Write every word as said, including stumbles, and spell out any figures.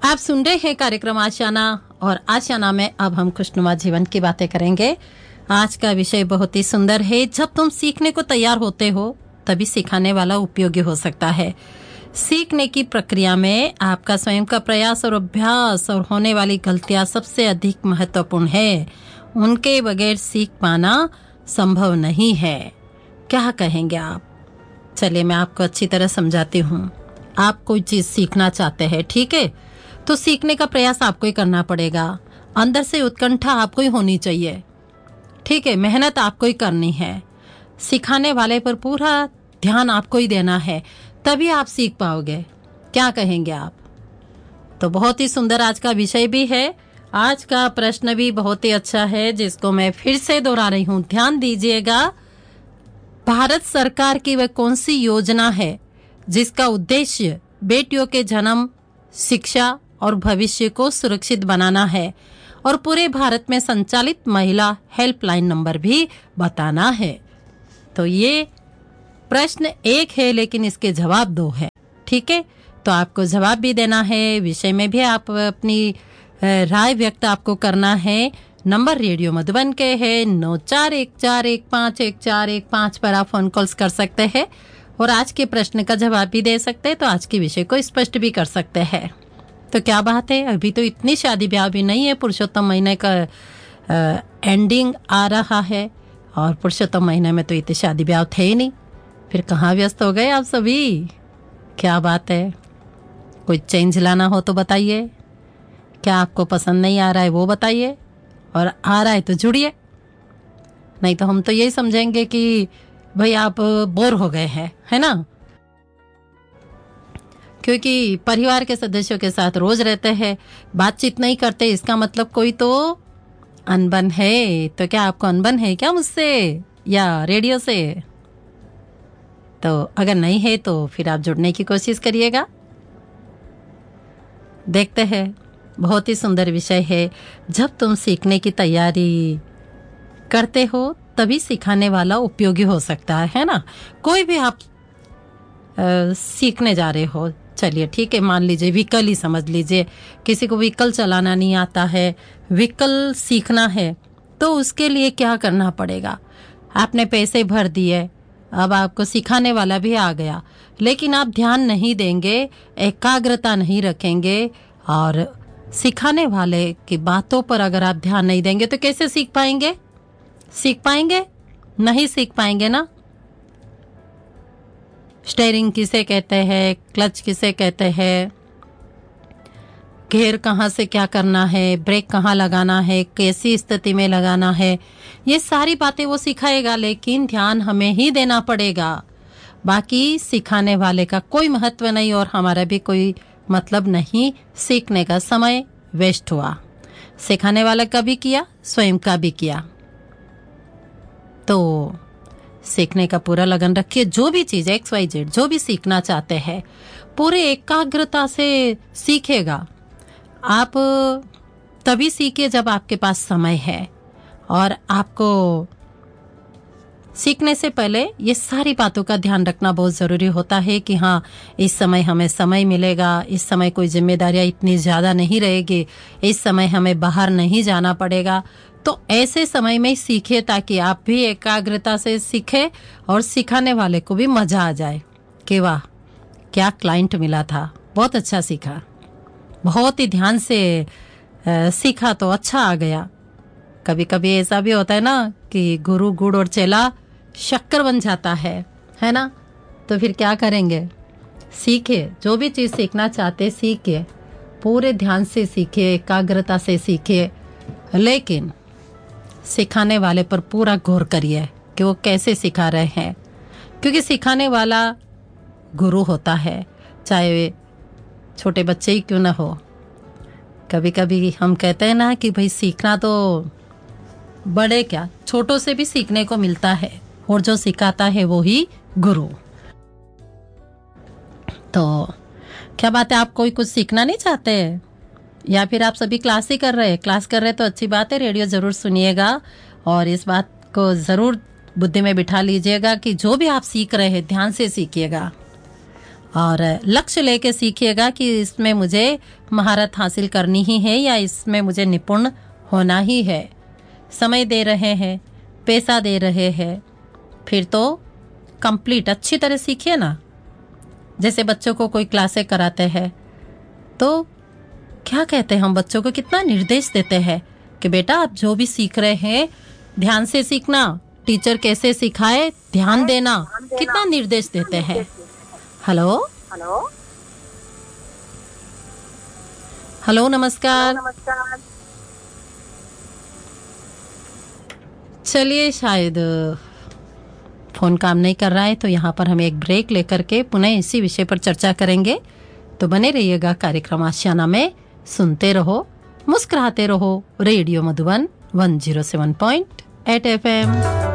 आप सुन रहे हैं कार्यक्रम आशियाना और आशियाना में अब हम खुशनुमा जीवन की बातें करेंगे। आज का विषय बहुत ही सुंदर है। जब तुम सीखने को तैयार होते हो तभी सिखाने वाला उपयोगी हो सकता है। सीखने की प्रक्रिया में आपका स्वयं का प्रयास और अभ्यास और होने वाली गलतियां सबसे अधिक महत्वपूर्ण है। उनके बगैर सीख पाना संभव नहीं है। क्या कहेंगे आप? चलिए मैं आपको अच्छी तरह समझाती हूँ। आप कोई चीज सीखना चाहते हैं, ठीक है, तो सीखने का प्रयास आपको ही करना पड़ेगा। अंदर से उत्कंठा आपको ही होनी चाहिए, ठीक है, मेहनत आपको ही करनी है। सिखाने वाले पर पूरा ध्यान आपको ही देना है, तभी आप सीख पाओगे। क्या कहेंगे आप? तो बहुत ही सुंदर आज का विषय भी है। आज का प्रश्न भी बहुत ही अच्छा है, जिसको मैं फिर से दोहरा रही हूँ, ध्यान दीजिएगा। भारत सरकार की वह कौन सी योजना है जिसका उद्देश्य बेटियों के जन्म, शिक्षा और भविष्य को सुरक्षित बनाना है और पूरे भारत में संचालित महिला हेल्पलाइन नंबर भी बताना है? तो ये प्रश्न एक है लेकिन इसके जवाब दो है, ठीक है। तो आपको जवाब भी देना है, विषय में भी आप अपनी राय व्यक्त आपको करना है। नंबर रेडियो मधुबन के है नौ चार एक चार एक पाँच एक चार एक पाँच पर आप फोन कॉल्स कर सकते हैं और आज के प्रश्न का जवाब भी दे सकते हैं, तो आज के विषय को स्पष्ट भी कर सकते हैं। तो क्या बात है, अभी तो इतनी शादी ब्याह भी नहीं है, पुरुषोत्तम महीने का आ, एंडिंग आ रहा है और पुरुषोत्तम महीने में तो इतने शादी ब्याह थे ही नहीं। फिर कहाँ व्यस्त हो गए आप सभी? क्या बात है, कोई चेंज लाना हो तो बताइए। क्या आपको पसंद नहीं आ रहा है वो बताइए, और आ रहा है तो जुड़िए, नहीं तो हम तो यही समझेंगे कि भाई आप बोर हो गए हैं, है ना। क्योंकि परिवार के सदस्यों के साथ रोज रहते हैं, बातचीत नहीं करते, इसका मतलब कोई तो अनबन है। तो क्या आपको अनबन है क्या मुझसे या रेडियो से? तो अगर नहीं है तो फिर आप जुड़ने की कोशिश करिएगा। देखते हैं, बहुत ही सुंदर विषय है। जब तुम सीखने की तैयारी करते हो तभी सिखाने वाला उपयोगी हो सकता है, है ना। कोई भी आप आ, सीखने जा रहे हो, चलिए ठीक है, मान लीजिए व्हीकल ही समझ लीजिए, किसी को व्हीकल चलाना नहीं आता है, व्हीकल सीखना है, तो उसके लिए क्या करना पड़ेगा? आपने पैसे भर दिए, अब आपको सिखाने वाला भी आ गया, लेकिन आप ध्यान नहीं देंगे, एकाग्रता नहीं रखेंगे और सिखाने वाले की बातों पर अगर आप ध्यान नहीं देंगे तो कैसे सीख पाएंगे? सीख पाएंगे? नहीं सीख पाएंगे ना। स्टीयरिंग किसे कहते हैं, क्लच किसे कहते हैं, गियर कहाँ से क्या करना है, ब्रेक कहाँ लगाना है, कैसी स्थिति में लगाना है, ये सारी बातें वो सिखाएगा, लेकिन ध्यान हमें ही देना पड़ेगा। बाकी सिखाने वाले का कोई महत्व नहीं और हमारा भी कोई मतलब नहीं। सीखने का समय वेस्ट हुआ। सिखाने वाला का भी किया, स्वयं का भी किया। तो सीखने का पूरा लगन रखिए। जो भी चीज एक्स वाई जेड जो भी सीखना चाहते हैं, पूरे एकाग्रता से सीखेगा। आप तभी सीखिए जब आपके पास समय है, और आपको सीखने से पहले ये सारी बातों का ध्यान रखना बहुत ज़रूरी होता है कि हाँ, इस समय हमें समय मिलेगा, इस समय कोई जिम्मेदारियां इतनी ज़्यादा नहीं रहेगी, इस समय हमें बाहर नहीं जाना पड़ेगा। तो ऐसे समय में सीखिए ताकि आप भी एकाग्रता से सीखें और सिखाने वाले को भी मज़ा आ जाए कि वाह क्या क्लाइंट मिला था, बहुत अच्छा सीखा, बहुत ही ध्यान से आ, सीखा तो अच्छा आ गया। कभी कभी ऐसा भी होता है ना कि गुरु गुड़ और चेला शक्कर बन जाता है, है ना। तो फिर क्या करेंगे? सीखे, जो भी चीज़ सीखना चाहते सीखे, पूरे ध्यान से सीखे, एकाग्रता से सीखे, लेकिन सिखाने वाले पर पूरा गौर करिए कि वो कैसे सिखा रहे हैं, क्योंकि सिखाने वाला गुरु होता है, चाहे वे छोटे बच्चे ही क्यों ना हो। कभी कभी हम कहते हैं ना कि भाई सीखना तो बड़े क्या छोटों से भी सीखने को मिलता है, और जो सिखाता है वो ही गुरु। तो क्या बात है, आप कोई कुछ सीखना नहीं चाहते हैं या फिर आप सभी क्लास ही कर रहे हैं? क्लास कर रहे हैं तो अच्छी बात है, रेडियो ज़रूर सुनिएगा और इस बात को ज़रूर बुद्धि में बिठा लीजिएगा कि जो भी आप सीख रहे हैं ध्यान से सीखिएगा और लक्ष्य लेके सीखिएगा कि इसमें मुझे महारत हासिल करनी ही है या इसमें मुझे निपुण होना ही है। समय दे रहे हैं, पैसा दे रहे हैं, फिर तो कंप्लीट अच्छी तरह सीखिए ना। जैसे बच्चों को कोई क्लासें कराते हैं तो क्या कहते हैं हम बच्चों को, कितना निर्देश देते हैं कि बेटा आप जो भी सीख रहे हैं ध्यान से सीखना, टीचर कैसे सिखाए ध्यान देना, कितना निर्देश देते हैं। हेलो हेलो हेलो नमस्कार। नमस्कार। चलिए शायद फोन काम नहीं कर रहा है, तो यहाँ पर हम एक ब्रेक लेकर के पुनः इसी विषय पर चर्चा करेंगे। तो बने रहिएगा कार्यक्रम आशियाना में, सुनते रहो, मुस्कुराते रहो। Radio Madhuban one zero seven point eight F M.